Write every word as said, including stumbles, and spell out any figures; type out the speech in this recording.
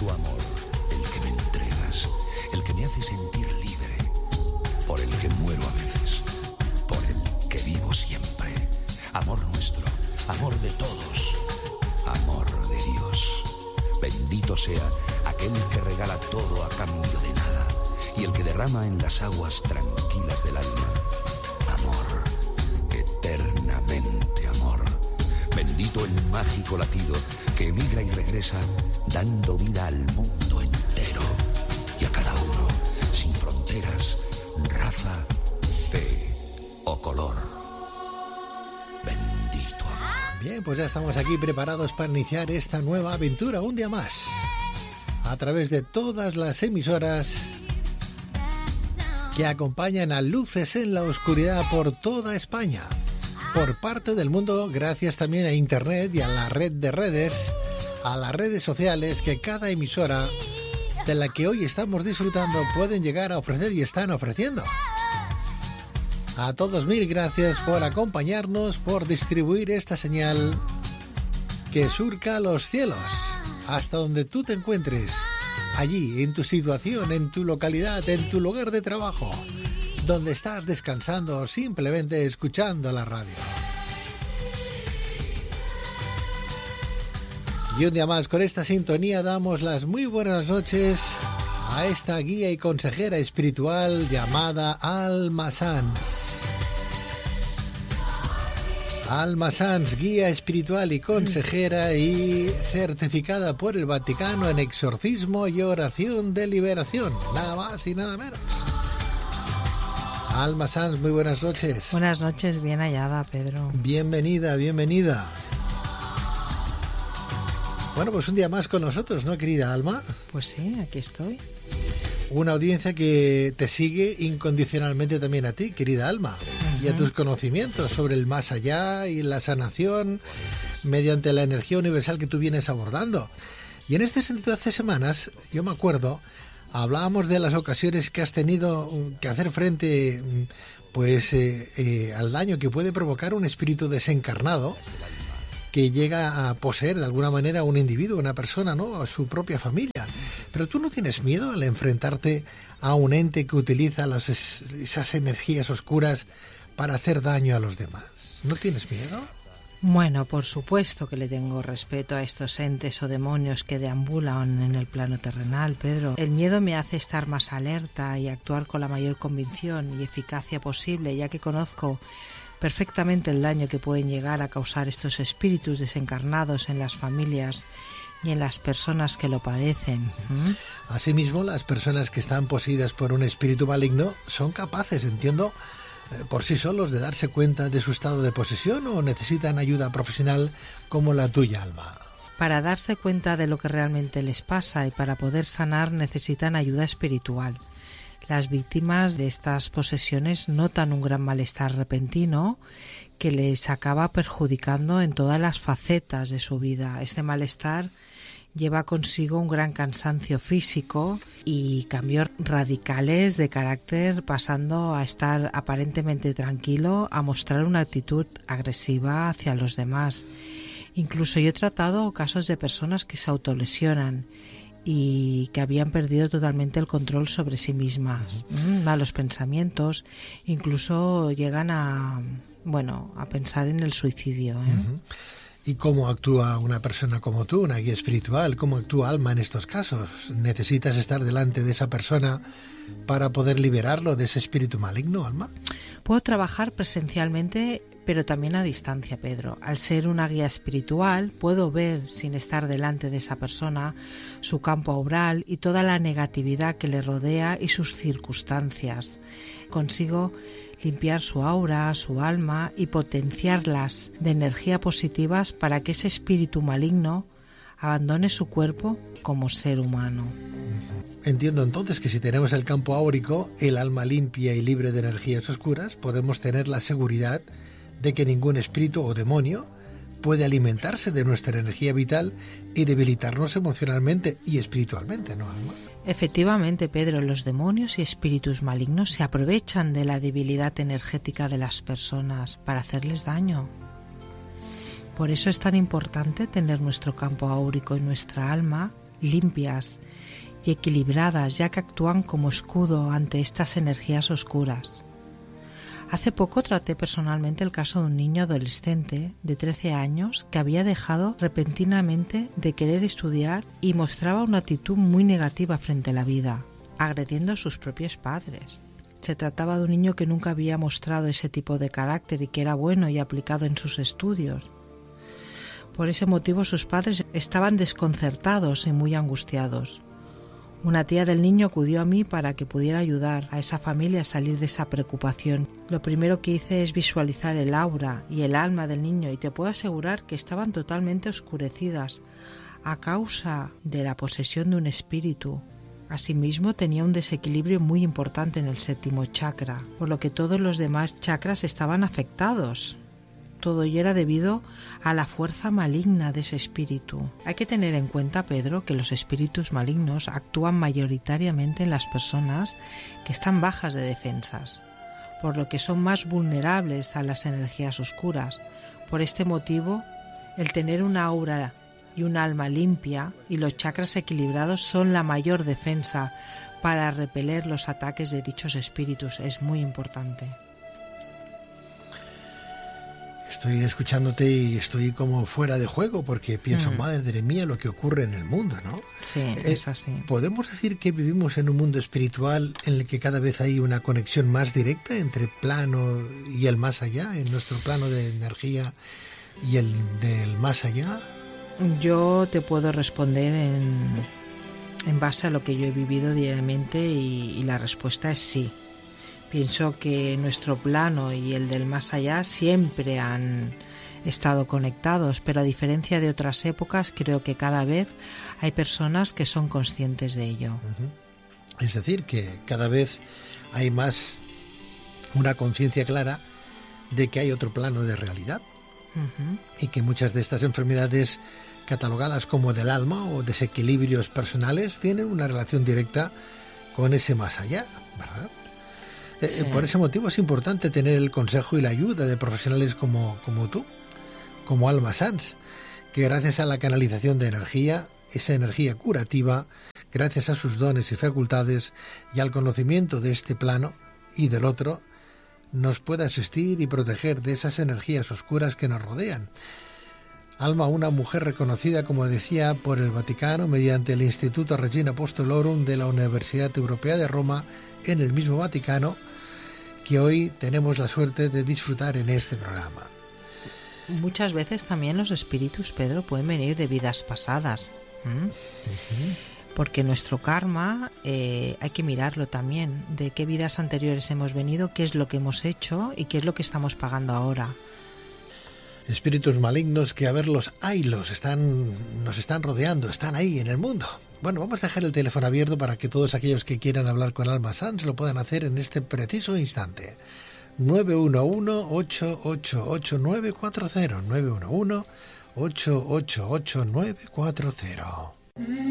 tu amor, el que me entregas, el que me hace sentir libre, por el que muero a veces, por el que vivo siempre. Amor nuestro, amor de todos, amor de Dios. Bendito sea aquel que regala todo a cambio de nada y el que derrama en las aguas tranquilas del alma amor, eternamente amor. Bendito el mágico latido que emigra y regresa dando vida al mundo entero y a cada uno, sin fronteras, raza, fe o color. Bendito amor. Bien, pues ya estamos aquí preparados para iniciar esta nueva aventura un día más a través de todas las emisoras que acompañan a Luces en la Oscuridad por toda España, por parte del mundo, gracias también a Internet y a la red de redes, a las redes sociales que cada emisora de la que hoy estamos disfrutando pueden llegar a ofrecer y están ofreciendo. A todos mil gracias por acompañarnos, por distribuir esta señal que surca los cielos, hasta donde tú te encuentres, allí, en tu situación, en tu localidad, en tu lugar de trabajo, donde estás descansando o simplemente escuchando la radio. Y un día más, con esta sintonía, damos las muy buenas noches a esta guía y consejera espiritual llamada Alma Sanz. Alma Sanz, guía espiritual y consejera y certificada por el Vaticano en exorcismo y oración de liberación, nada más y nada menos. Alma Sanz, muy buenas noches. Buenas noches, bien hallada, Pedro. Bienvenida, bienvenida. Bueno, pues un día más con nosotros, ¿no, querida Alma? Pues sí, aquí estoy. Una audiencia que te sigue incondicionalmente también a ti, querida Alma, uh-huh. y a tus conocimientos sobre el más allá y la sanación mediante la energía universal que tú vienes abordando. Y en este sentido, hace semanas, yo me acuerdo, hablábamos de las ocasiones que has tenido que hacer frente pues eh, eh, al daño que puede provocar un espíritu desencarnado que llega a poseer de alguna manera a un individuo, una persona, ¿no?, a su propia familia. Pero tú no tienes miedo al enfrentarte a un ente que utiliza las, esas energías oscuras para hacer daño a los demás. ¿No tienes miedo? Bueno, por supuesto que le tengo respeto a estos entes o demonios que deambulan en el plano terrenal, Pedro. El miedo me hace estar más alerta y actuar con la mayor convicción y eficacia posible, ya que conozco perfectamente el daño que pueden llegar a causar estos espíritus desencarnados en las familias y en las personas que lo padecen. ¿Mm? Asimismo, las personas que están poseídas por un espíritu maligno son capaces, entiendo, eh, por sí solos de darse cuenta de su estado de posesión o necesitan ayuda profesional como la tuya, Alma. Para darse cuenta de lo que realmente les pasa y para poder sanar necesitan ayuda espiritual. Las víctimas de estas posesiones notan un gran malestar repentino que les acaba perjudicando en todas las facetas de su vida. Este malestar lleva consigo un gran cansancio físico y cambios radicales de carácter, pasando a estar aparentemente tranquilo a mostrar una actitud agresiva hacia los demás. Incluso yo he tratado casos de personas que se autolesionan y que habían perdido totalmente el control sobre sí mismas. Uh-huh. Malos pensamientos, incluso llegan a, bueno, a pensar en el suicidio, ¿eh? Uh-huh. ¿Y cómo actúa una persona como tú, una guía espiritual? ¿Cómo actúa Alma en estos casos? ¿Necesitas estar delante de esa persona para poder liberarlo de ese espíritu maligno, Alma? Puedo trabajar presencialmente, pero también a distancia, Pedro. Al ser una guía espiritual, puedo ver, sin estar delante de esa persona, su campo aural y toda la negatividad que le rodea y sus circunstancias. Consigo limpiar su aura, su alma y potenciarlas de energía positivas para que ese espíritu maligno abandone su cuerpo como ser humano. Entiendo entonces que si tenemos el campo áurico, el alma limpia y libre de energías oscuras, podemos tener la seguridad de que ningún espíritu o demonio puede alimentarse de nuestra energía vital y debilitarnos emocionalmente y espiritualmente, ¿no, Alma? Efectivamente, Pedro, los demonios y espíritus malignos se aprovechan de la debilidad energética de las personas para hacerles daño. Por eso es tan importante tener nuestro campo áurico y nuestra alma limpias y equilibradas, ya que actúan como escudo ante estas energías oscuras. Hace poco traté personalmente el caso de un niño adolescente de trece años que había dejado repentinamente de querer estudiar y mostraba una actitud muy negativa frente a la vida, agrediendo a sus propios padres. Se trataba de un niño que nunca había mostrado ese tipo de carácter y que era bueno y aplicado en sus estudios. Por ese motivo sus padres estaban desconcertados y muy angustiados. Una tía del niño acudió a mí para que pudiera ayudar a esa familia a salir de esa preocupación. Lo primero que hice es visualizar el aura y el alma del niño y te puedo asegurar que estaban totalmente oscurecidas a causa de la posesión de un espíritu. Asimismo tenía un desequilibrio muy importante en el séptimo chakra, por lo que todos los demás chakras estaban afectados. Todo ello era debido a la fuerza maligna de ese espíritu. Hay que tener en cuenta, Pedro, que los espíritus malignos actúan mayoritariamente en las personas que están bajas de defensas, por lo que son más vulnerables a las energías oscuras. Por este motivo, el tener una aura y un alma limpia y los chakras equilibrados son la mayor defensa para repeler los ataques de dichos espíritus. Es muy importante. Estoy escuchándote y estoy como fuera de juego porque pienso, mm. madre mía, lo que ocurre en el mundo, ¿no? Sí, eh, es así. ¿Podemos decir que vivimos en un mundo espiritual en el que cada vez hay una conexión más directa entre plano y el más allá, en nuestro plano de energía y el del más allá? Yo te puedo responder en, en base a lo que yo he vivido diariamente y, y la respuesta es sí. Pienso que nuestro plano y el del más allá siempre han estado conectados, pero a diferencia de otras épocas, creo que cada vez hay personas que son conscientes de ello. Uh-huh. Es decir, que cada vez hay más una conciencia clara de que hay otro plano de realidad, uh-huh. y que muchas de estas enfermedades catalogadas como del alma o desequilibrios personales tienen una relación directa con ese más allá, ¿verdad? Sí. Por ese motivo es importante tener el consejo y la ayuda de profesionales como, como tú, como Alma Sanz, que gracias a la canalización de energía, esa energía curativa, gracias a sus dones y facultades y al conocimiento de este plano y del otro, nos puede asistir y proteger de esas energías oscuras que nos rodean. Alma, una mujer reconocida, como decía, por el Vaticano mediante el Instituto Regina Apostolorum de la Universidad Europea de Roma, en el mismo Vaticano, que hoy tenemos la suerte de disfrutar en este programa. Muchas veces también los espíritus, Pedro, pueden venir de vidas pasadas, ¿Mm? uh-huh. porque nuestro karma eh, hay que mirarlo también, de qué vidas anteriores hemos venido, qué es lo que hemos hecho y qué es lo que estamos pagando ahora. Espíritus malignos que, a verlos, haylos, están, nos están rodeando, están ahí en el mundo. Bueno, vamos a dejar el teléfono abierto para que todos aquellos que quieran hablar con Alma Sanz lo puedan hacer en este preciso instante. nueve uno uno, ocho ocho ocho, nueve cuatro cero, nueve uno uno, ocho ocho ocho, nueve cuatro cero.